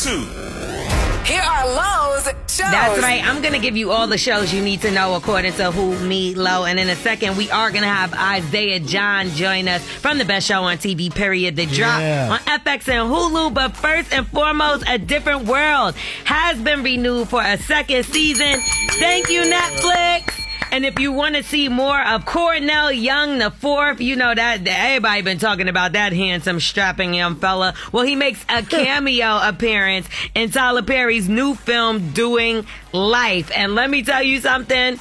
2. Here are Lowe's shows. That's right. I'm going to give you all the shows you need to know according to Who, Me, Low. And in a second, we are going to have Isaiah John join us from the best show on TV, period, The Drop on FX and Hulu. But first and foremost, A Different World has been renewed for a second season. Thank you, Netflix. And if you want to see more of Cornell Young IV, you know that everybody been talking about that handsome, strapping young fella. Well, he makes a cameo appearance in Tyler Perry's new film, Doing Life. And let me tell you something.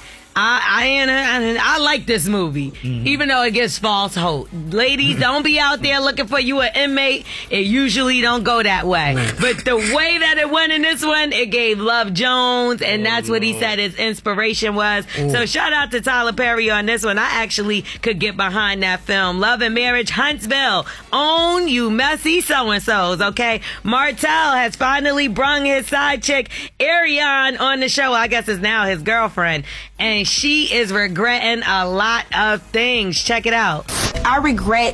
I like this movie, even though it gives false hope. Ladies, don't be out there looking for you an inmate. It usually don't go that way. But the way that it went in this one, it gave Love Jones, and that's what he said his inspiration was. So shout out to Tyler Perry on this one. I actually could get behind that film. Love and Marriage, Huntsville. Own you messy so-and-sos, okay? Martell has finally brung his side chick, Ariane, on the show. I guess it's now his girlfriend. And she is regretting a lot of things. Check it out. I regret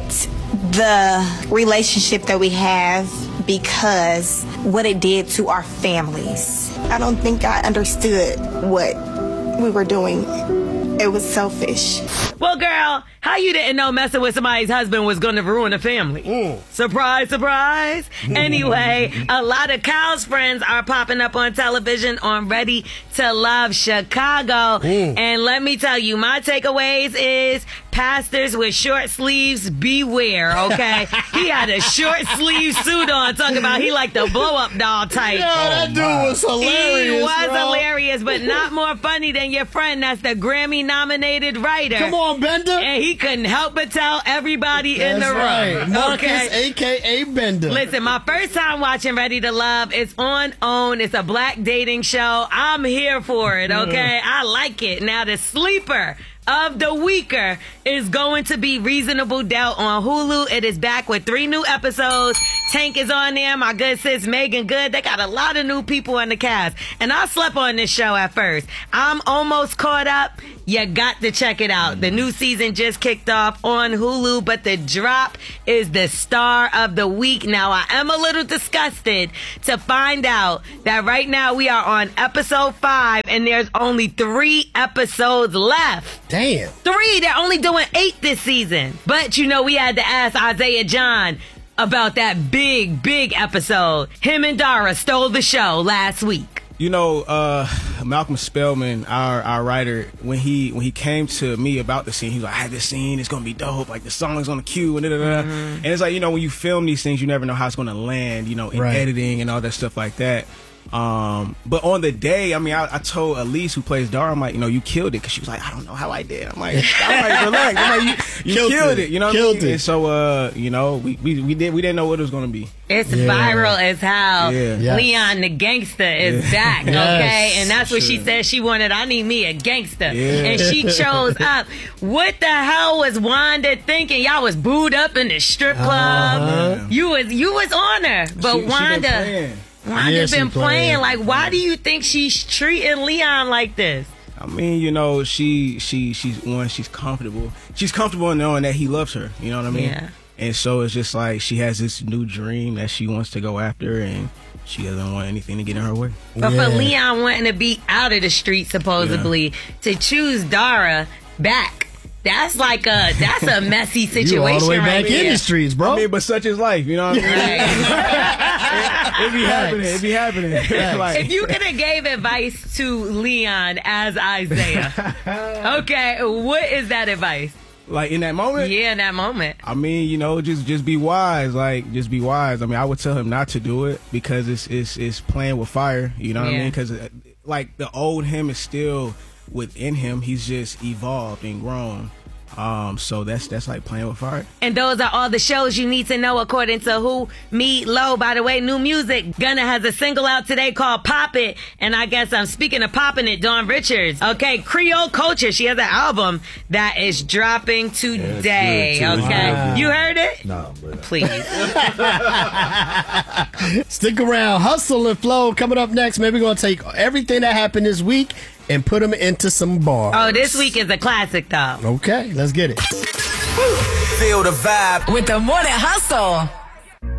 the relationship that we have because what it did to our families. I don't think I understood what we were doing. It was selfish. Well, girl, how you didn't know messing with somebody's husband was going to ruin a family? Surprise, surprise. Anyway, a lot of Kyle's friends are popping up on television on Ready to Love Chicago. And let me tell you, my takeaways is pastors with short sleeves, beware, okay? He had a short sleeve suit on, talking about he like the blow-up doll type. That dude was hilarious, He was hilarious, but not more funny than your friend that's the Grammy-nominated writer. Come on, Bender. And he couldn't help but tell everybody in the room. Right. Marcus, okay? a.k.a. Bender. Listen, my first time watching Ready to Love, it's on OWN. It's a black dating show. I'm here for it, okay? I like it. Now, the sleeper of the weaker is going to be Reasonable Doubt on Hulu. It is back with 3 new episodes. Tank is on there. My good sis Megan Good. They got a lot of new people in the cast. And I slept on this show at first. I'm almost caught up. You got to check it out. The new season just kicked off on Hulu, but The Drop is the star of the week. Now, I am a little disgusted to find out that right now we are on episode 5 and there's only 3 episodes left. Damn. 3. They're only doing 8 this season. But, you know, we had to ask Isaiah John about that big episode. Him and Dara stole the show last week. You know, Malcolm Spellman, our writer, when he came to me about the scene, he was like, I had this scene, it's going to be dope, like the song is on the cue, and da-da-da. And it's like, you know, when you film these things, you never know how it's going to land, you know, in editing and all that stuff like that. But on the day, I mean, I told Elise, who plays Dara, I'm like, you know, you killed it, because she was like, I don't know how I did. I'm like, relax. I'm like, you killed it, you know what I mean? And so, you know, we didn't know what it was going to be. It's viral as hell. Leon the gangster is back, okay? And that's what she said she wanted. I need me a gangster. And she chose up. What the hell was Wanda thinking? Y'all was booed up in the strip club. You was on her. But Wanda's been playing. Like, why do you think she's treating Leon like this? I mean, you know, she's comfortable. She's comfortable in knowing that he loves her. You know what I mean? Yeah. And so it's just like she has this new dream that she wants to go after, and she doesn't want anything to get in her way. But for Leon wanting to be out of the street, supposedly, to choose Dara back, that's a messy situation. You all the way right back in the streets, bro. I mean, but such is life, you know what I mean? It be happening. Like, if you could have gave advice to Leon as Isaiah, okay, what is that advice? Like in that moment? Yeah, in that moment. I mean, you know, just be wise. Like, just be wise. I mean, I would tell him not to do it because it's playing with fire. You know what I mean? Because like the old him is still within him. He's just evolved and grown. So that's like playing with fire. And those are all the shows you need to know according to Who, Me, Low. By the way, new music. Gunna has a single out today called Pop It. And I guess I'm speaking of popping it, Dawn Richards. Okay, Creole Culture. She has an album that is dropping today. Okay. You heard it? No, but please. Stick around. Hustle and Flow coming up next. Maybe we're going to take everything that happened this week and put them into some bars. Oh, this week is a classic, though. Okay, let's get it. Feel the vibe with the Morning Hustle.